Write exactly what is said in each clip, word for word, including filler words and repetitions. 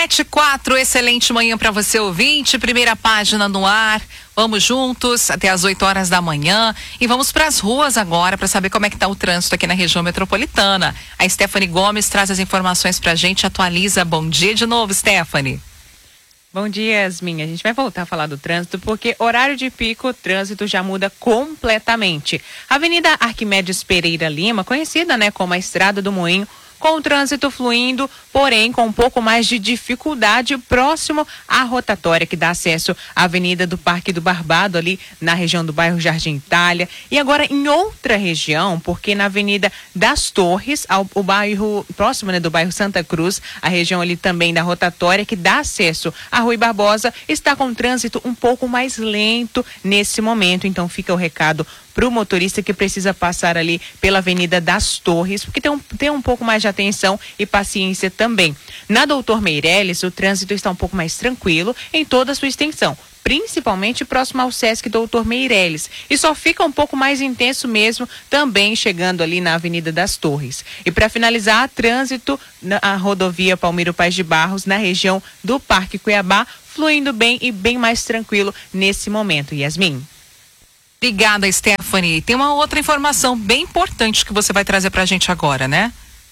Sete e quatro, excelente manhã para você, ouvinte. Primeira página no ar. Vamos juntos até as oito horas da manhã e vamos para as ruas agora para saber como é que tá o trânsito aqui na região metropolitana. A Stephanie Gomes traz as informações pra gente, atualiza. Bom dia de novo, Stephanie. Bom dia, Yasmin. A gente vai voltar a falar do trânsito porque horário de pico, o trânsito já muda completamente. Avenida Arquimedes Pereira Lima, conhecida, né, como a Estrada do Moinho, com o trânsito fluindo, porém com um pouco mais de dificuldade próximo à rotatória que dá acesso à Avenida do Parque do Barbado, ali na região do bairro Jardim Itália. E agora em outra região, porque na Avenida das Torres, ao, o bairro próximo, né, do bairro Santa Cruz, a região ali também da rotatória que dá acesso à Rui Barbosa, está com o trânsito um pouco mais lento nesse momento. Então fica o recado para o motorista que precisa passar ali pela Avenida das Torres, porque tem um, tem um pouco mais de atenção e paciência também. Na Doutor Meireles, o trânsito está um pouco mais tranquilo em toda a sua extensão, principalmente próximo ao Sesc Doutor Meireles. E só fica um pouco mais intenso mesmo também chegando ali na Avenida das Torres. E para finalizar, trânsito na rodovia Palmiro Paz de Barros, na região do Parque Cuiabá, fluindo bem e bem mais tranquilo nesse momento. Yasmin. Obrigada, Stephanie. Tem uma outra informação bem importante que você vai trazer pra gente agora, né?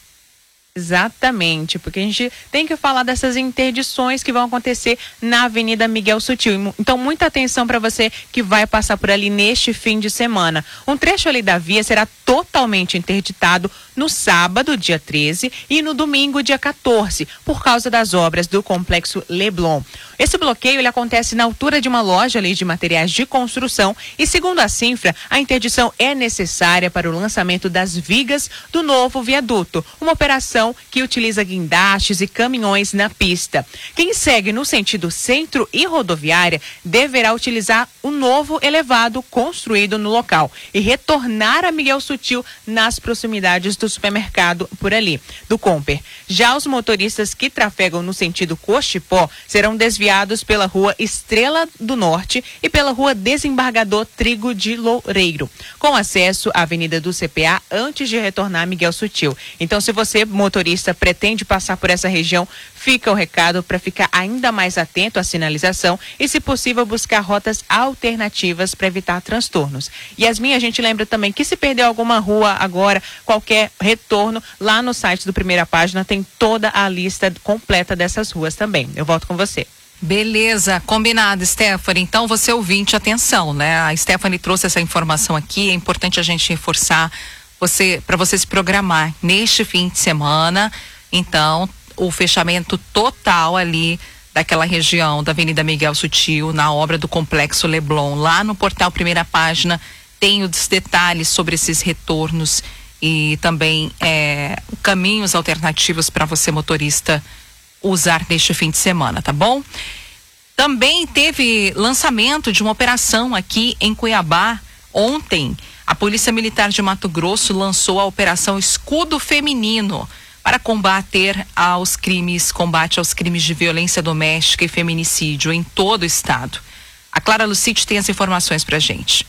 Exatamente, porque a gente tem que falar dessas interdições que vão acontecer na Avenida Miguel Sutil. Então, muita atenção para você que vai passar por ali neste fim de semana. Um trecho ali da via será totalmente interditado no sábado, dia treze, e no domingo, dia quatorze, por causa das obras do Complexo Leblon. Esse bloqueio ele acontece na altura de uma loja ali de materiais de construção e, segundo a Cinfra, a interdição é necessária para o lançamento das vigas do novo viaduto, uma operação que utiliza guindastes e caminhões na pista. Quem segue no sentido centro e rodoviária deverá utilizar o novo elevado construído no local e retornar a Miguel Sutil nas proximidades do supermercado por ali, do Comper. Já os motoristas que trafegam no sentido Cochipó serão desviados pela rua Estrela do Norte e pela rua Desembargador Trigo de Loureiro, com acesso à Avenida do C P A antes de retornar a Miguel Sutil. Então, se você, motorista, pretende passar por essa região, fica o recado para ficar ainda mais atento à sinalização e, se possível, buscar rotas alternativas para evitar transtornos. Yasmin, a gente lembra também que se perder alguma rua agora, qualquer retorno, lá no site do Primeira Página tem toda a lista completa dessas ruas também. Eu volto com você. Beleza, combinado, Stephanie. Então, você ouvinte, atenção, né? A Stephanie trouxe essa informação aqui, é importante a gente reforçar você, para você se programar neste fim de semana. Então, o fechamento total ali daquela região da Avenida Miguel Sutil, na obra do Complexo Leblon, lá no portal Primeira Página, tem os detalhes sobre esses retornos e também é, caminhos alternativos para você, motorista, usar neste fim de semana, tá bom? Também teve lançamento de uma operação aqui em Cuiabá ontem. A Polícia Militar de Mato Grosso lançou a Operação Escudo Feminino para combater aos crimes, combate aos crimes de violência doméstica e feminicídio em todo o estado. A Clara Lucite tem as informações pra gente.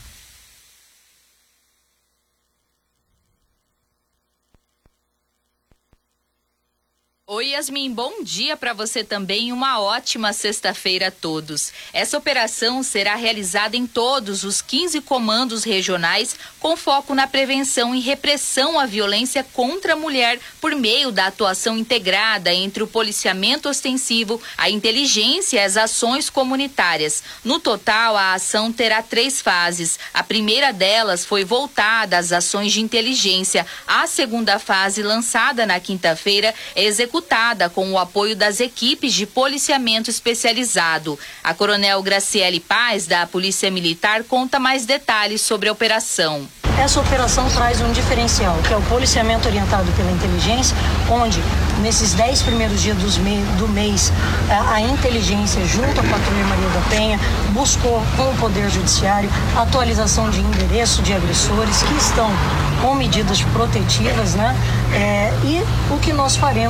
Oi, Yasmin, bom dia para você também e uma ótima sexta-feira a todos. Essa operação será realizada em todos os quinze comandos regionais com foco na prevenção e repressão à violência contra a mulher por meio da atuação integrada entre o policiamento ostensivo, a inteligência e as ações comunitárias. No total, a ação terá três fases. A primeira delas foi voltada às ações de inteligência. A segunda fase, lançada na quinta-feira, é executada com o apoio das equipes de policiamento especializado. A Coronel Graciele Paz, da Polícia Militar, conta mais detalhes sobre a operação. Essa operação traz um diferencial, que é o policiamento orientado pela inteligência, onde nesses dez primeiros dias dos me- do mês, a, a inteligência, junto à Patrulha Maria da Penha, buscou com o Poder Judiciário atualização de endereço de agressores que estão com medidas protetivas, né? É, e o que nós faremos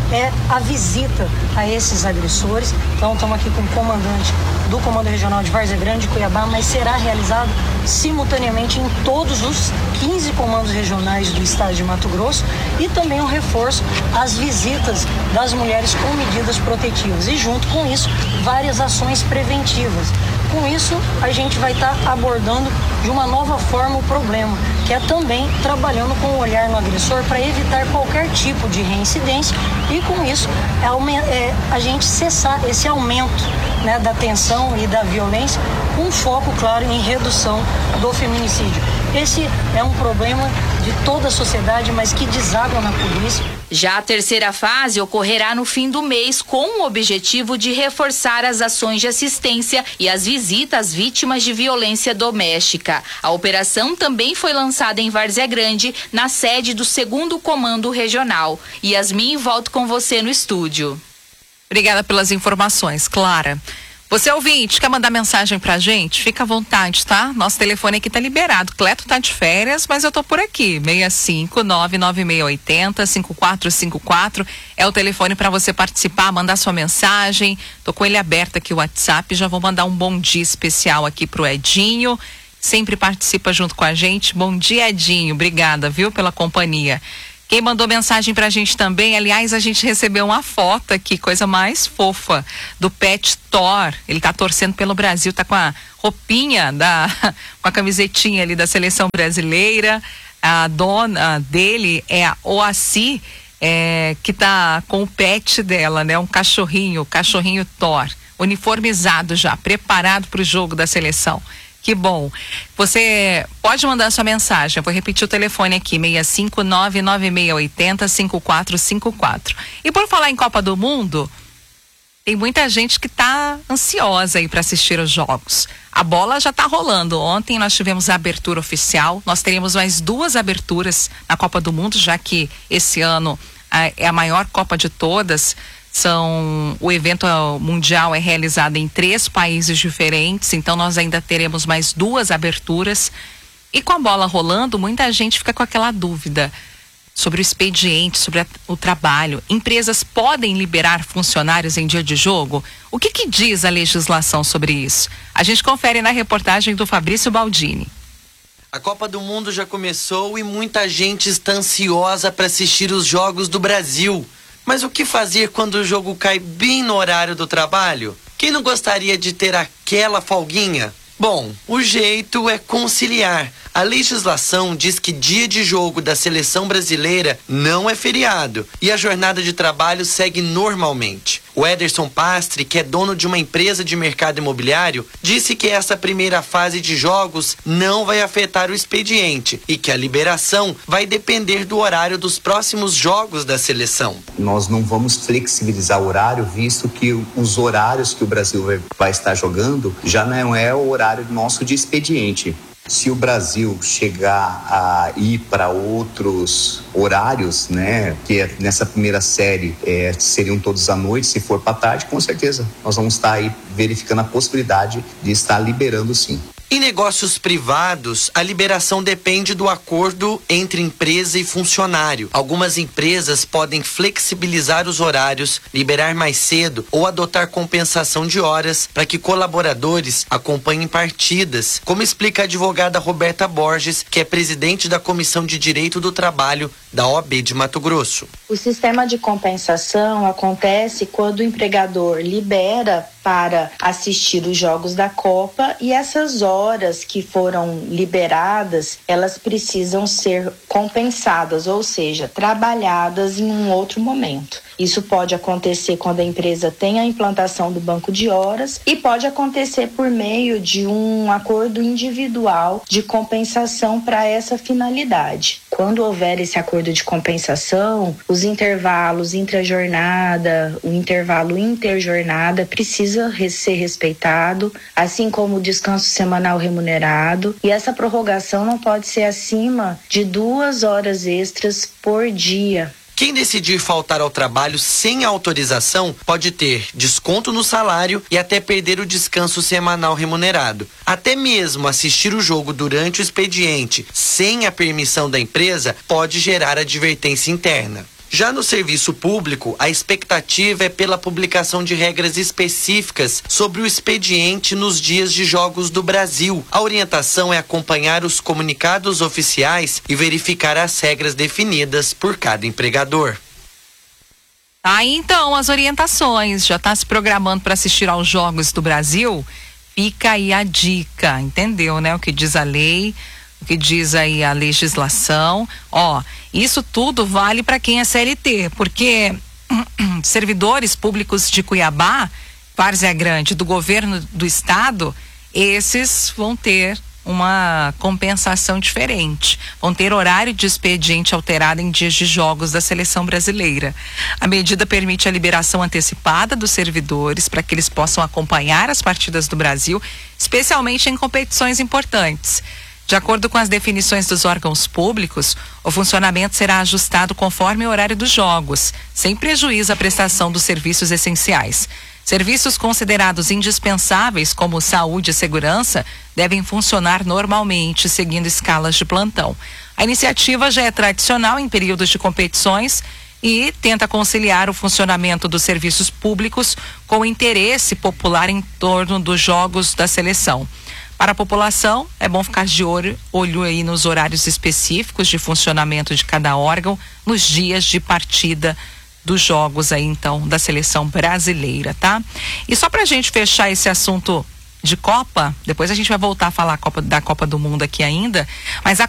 é a visita a esses agressores. Então estamos aqui com o comandante do Comando Regional de Várzea Grande e Cuiabá, mas será realizado simultaneamente em todos os quinze comandos regionais do estado de Mato Grosso, e também um reforço às visitas das mulheres com medidas protetivas e, junto com isso, várias ações preventivas. Com isso, a gente vai estar abordando de uma nova forma o problema, que é também trabalhando com o olhar no agressor para evitar qualquer tipo de reincidência e, com isso, é, é, a gente cessar esse aumento, né, da tensão e da violência, com foco, claro, em redução do feminicídio. Esse é um problema de toda a sociedade, mas que deságua na polícia. Já a terceira fase ocorrerá no fim do mês, com o objetivo de reforçar as ações de assistência e as visitas às vítimas de violência doméstica. A operação também foi lançada em Várzea Grande, na sede do segundo Comando Regional. Yasmin, volto com você no estúdio. Obrigada pelas informações, Clara. Você ouvinte, quer mandar mensagem pra gente? Fica à vontade, tá? Nosso telefone aqui tá liberado. Cleto tá de férias, mas eu tô por aqui. seis cinco nove nove seis oito zero cinco quatro cinco quatro é o telefone para você participar, mandar sua mensagem. Tô com ele aberto aqui o WhatsApp. Já vou mandar um bom dia especial aqui pro Edinho. Sempre participa junto com a gente. Bom dia, Edinho. Obrigada, viu, pela companhia. Quem mandou mensagem pra gente também, aliás, a gente recebeu uma foto aqui, coisa mais fofa, do Pet Thor. Ele tá torcendo pelo Brasil, tá com a roupinha, da, com a camisetinha ali da seleção brasileira. A dona dele é a Oaci, é, que tá com o pet dela, né? Um cachorrinho, cachorrinho Thor, uniformizado já, preparado pro jogo da seleção. Que bom. Você pode mandar sua mensagem. Eu vou repetir o telefone aqui, seis cinco nove nove seis oito zero cinco quatro cinco quatro. E por falar em Copa do Mundo, tem muita gente que está ansiosa aí para assistir os jogos. A bola já está rolando. Ontem nós tivemos a abertura oficial. Nós teremos mais duas aberturas na Copa do Mundo, já que esse ano a, é a maior Copa de todas. São, o evento mundial é realizado em três países diferentes, então nós ainda teremos mais duas aberturas. E com a bola rolando, muita gente fica com aquela dúvida sobre o expediente, sobre a, o trabalho. Empresas podem liberar funcionários em dia de jogo? O que que diz a legislação sobre isso? A gente confere na reportagem do Fabrício Baldini. A Copa do Mundo já começou e muita gente está ansiosa para assistir os jogos do Brasil. Mas o que fazer quando o jogo cai bem no horário do trabalho? Quem não gostaria de ter aquela folguinha? Bom, o jeito é conciliar. A legislação diz que dia de jogo da seleção brasileira não é feriado e a jornada de trabalho segue normalmente. O Ederson Pastre, que é dono de uma empresa de mercado imobiliário, disse que essa primeira fase de jogos não vai afetar o expediente e que a liberação vai depender do horário dos próximos jogos da seleção. Nós não vamos flexibilizar o horário, visto que os horários que o Brasil vai, vai estar jogando já não é o horário nosso de expediente. Se o Brasil chegar a ir para outros horários, né, que é, nessa primeira série é, seriam todos à noite, se for para tarde, com certeza nós vamos estar aí verificando a possibilidade de estar liberando sim. Em negócios privados, a liberação depende do acordo entre empresa e funcionário. Algumas empresas podem flexibilizar os horários, liberar mais cedo ou adotar compensação de horas para que colaboradores acompanhem partidas, como explica a advogada Roberta Borges, que é presidente da Comissão de Direito do Trabalho da O A B de Mato Grosso. O sistema de compensação acontece quando o empregador libera para assistir os jogos da Copa e essas horas que foram liberadas, elas precisam ser compensadas, ou seja, trabalhadas em um outro momento. Isso pode acontecer quando a empresa tem a implantação do banco de horas e pode acontecer por meio de um acordo individual de compensação para essa finalidade. Quando houver esse acordo de compensação, os intervalos intra-jornada, o intervalo interjornada precisa ser respeitado, assim como o descanso semanal remunerado, e essa prorrogação não pode ser acima de duas horas extras por dia. Quem decidir faltar ao trabalho sem autorização pode ter desconto no salário e até perder o descanso semanal remunerado. Até mesmo assistir o jogo durante o expediente sem a permissão da empresa pode gerar advertência interna. Já no serviço público, a expectativa é pela publicação de regras específicas sobre o expediente nos dias de Jogos do Brasil. A orientação é acompanhar os comunicados oficiais e verificar as regras definidas por cada empregador. Aí então as orientações, já está se programando para assistir aos Jogos do Brasil? Fica aí a dica, entendeu, né? O que diz a lei, o que diz aí a legislação. Ó, isso tudo vale para quem é C L T, porque servidores públicos de Cuiabá, Várzea Grande, do governo do estado, esses vão ter uma compensação diferente. Vão ter horário de expediente alterado em dias de jogos da seleção brasileira. A medida permite a liberação antecipada dos servidores para que eles possam acompanhar as partidas do Brasil, especialmente em competições importantes. De acordo com as definições dos órgãos públicos, o funcionamento será ajustado conforme o horário dos jogos, sem prejuízo à prestação dos serviços essenciais. Serviços considerados indispensáveis, como saúde e segurança, devem funcionar normalmente, seguindo escalas de plantão. A iniciativa já é tradicional em períodos de competições e tenta conciliar o funcionamento dos serviços públicos com o interesse popular em torno dos jogos da seleção. Para a população, é bom ficar de olho, olho aí nos horários específicos de funcionamento de cada órgão, nos dias de partida dos jogos aí, então, da seleção brasileira, tá? E só pra gente fechar esse assunto de Copa, depois a gente vai voltar a falar Copa, da Copa do Mundo aqui ainda, mas a